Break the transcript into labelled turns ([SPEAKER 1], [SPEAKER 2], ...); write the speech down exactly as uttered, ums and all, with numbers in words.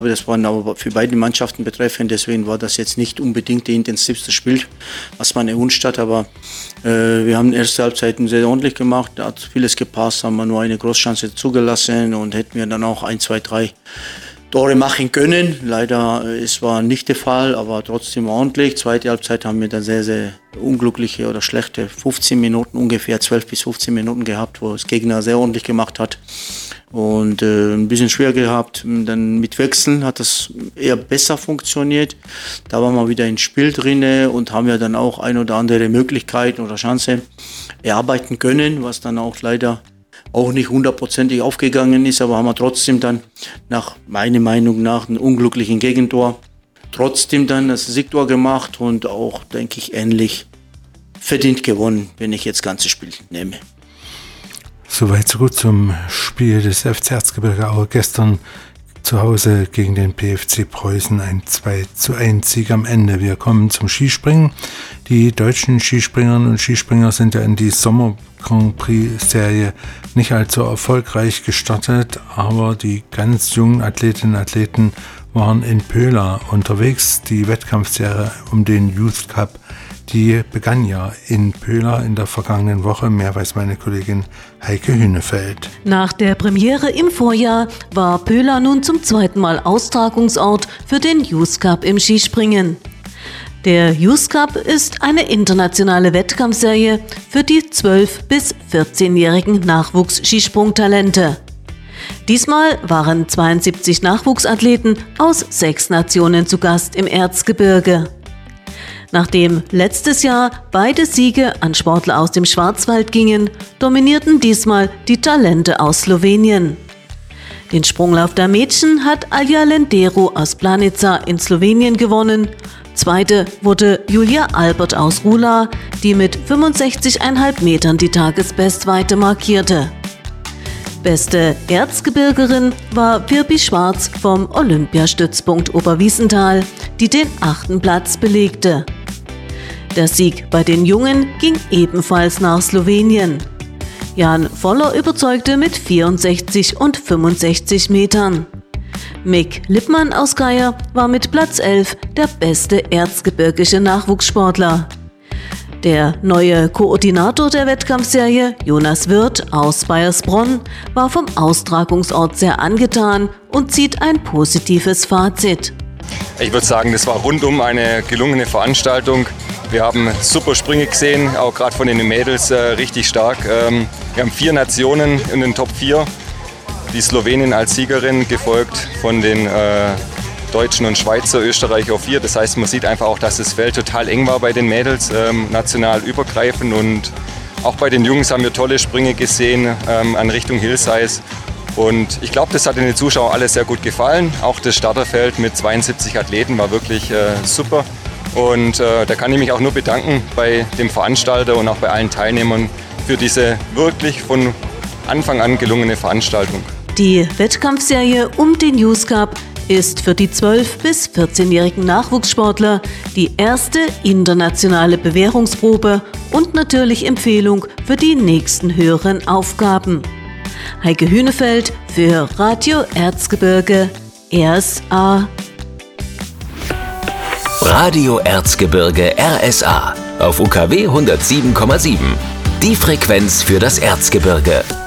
[SPEAKER 1] Das waren aber für beide Mannschaften betreffend, deswegen war das jetzt nicht unbedingt das intensivste Spiel, was man erwünscht hat, aber äh, wir haben die erste Halbzeit sehr ordentlich gemacht, da hat vieles gepasst, haben wir nur eine Großchance zugelassen und hätten wir dann auch ein, zwei, drei Tore machen können. Leider äh, es war nicht der Fall, aber trotzdem ordentlich. Zweite Halbzeit haben wir dann sehr, sehr unglückliche oder schlechte fünfzehn Minuten, ungefähr zwölf bis fünfzehn Minuten gehabt, wo das Gegner sehr ordentlich gemacht hat. Und äh, ein bisschen schwer gehabt. Dann mit Wechseln hat das eher besser funktioniert. Da waren wir wieder ins Spiel drinne und haben ja dann auch ein oder andere Möglichkeiten oder Chance erarbeiten können, was dann auch leider auch nicht hundertprozentig aufgegangen ist, aber haben wir trotzdem dann nach meiner Meinung nach ein unglücklichen Gegentor trotzdem dann das Siegtor gemacht und auch, denke ich, ähnlich verdient gewonnen, wenn ich jetzt das ganze Spiel nehme.
[SPEAKER 2] Soweit so gut zum Spiel des F C Erzgebirge Aue gestern zu Hause gegen den P F C Preußen, ein zwei zu eins Sieg am Ende. Wir kommen zum Skispringen. Die deutschen Skispringerinnen und Skispringer sind ja in die Sommer Grand Prix Serie nicht allzu erfolgreich gestartet, aber die ganz jungen Athletinnen und Athleten waren in Pöhla unterwegs. Die Wettkampfserie um den Youth Cup, die begann ja in Pöhla in der vergangenen Woche. Mehr weiß meine Kollegin Heike Hünefeld.
[SPEAKER 3] Nach der Premiere im Vorjahr war Pöhla nun zum zweiten Mal Austragungsort für den Youth Cup im Skispringen. Der Youth Cup ist eine internationale Wettkampfserie für die zwölf- bis vierzehnjährigen Nachwuchs-Skisprungtalente. Diesmal waren zweiundsiebzig Nachwuchsathleten aus sechs Nationen zu Gast im Erzgebirge. Nachdem letztes Jahr beide Siege an Sportler aus dem Schwarzwald gingen, dominierten diesmal die Talente aus Slowenien. Den Sprunglauf der Mädchen hat Alja Lendero aus Planica in Slowenien gewonnen. Zweite wurde Julia Albert aus Rula, die mit fünfundsechzig Komma fünf Metern die Tagesbestweite markierte. Beste Erzgebirgerin war Virpi Schwarz vom Olympiastützpunkt Oberwiesenthal, die den achten Platz belegte. Der Sieg bei den Jungen ging ebenfalls nach Slowenien. Jan Voller überzeugte mit vierundsechzig und fünfundsechzig Metern. Mick Lippmann aus Geier war mit Platz elf der beste erzgebirgische Nachwuchssportler. Der neue Koordinator der Wettkampfserie, Jonas Wirth aus Baiersbronn, war vom Austragungsort sehr angetan und zieht ein positives Fazit.
[SPEAKER 4] Ich würde sagen, das war rundum eine gelungene Veranstaltung. Wir haben super Sprünge gesehen, auch gerade von den Mädels äh, richtig stark. Ähm, wir haben vier Nationen in den Top vier. Die Slowenin als Siegerin, gefolgt von den äh, Deutschen und Schweizer, Österreicher auf vier. Das heißt, man sieht einfach auch, dass das Feld total eng war bei den Mädels, ähm, national übergreifend. Und auch bei den Jungs haben wir tolle Sprünge gesehen ähm, an Richtung Hillsize. Und ich glaube, das hat den Zuschauern alles sehr gut gefallen. Auch das Starterfeld mit zweiundsiebzig Athleten war wirklich äh, super. Und äh, da kann ich mich auch nur bedanken bei dem Veranstalter und auch bei allen Teilnehmern für diese wirklich von Anfang an gelungene Veranstaltung.
[SPEAKER 3] Die Wettkampfserie um den Youth Cup ist für die zwölf- bis vierzehnjährigen Nachwuchssportler die erste internationale Bewährungsprobe und natürlich Empfehlung für die nächsten höheren Aufgaben. Heike Hünefeld für Radio Erzgebirge R S A.
[SPEAKER 5] Radio Erzgebirge R S A auf U K W hundertsieben Komma sieben. Die Frequenz für das Erzgebirge.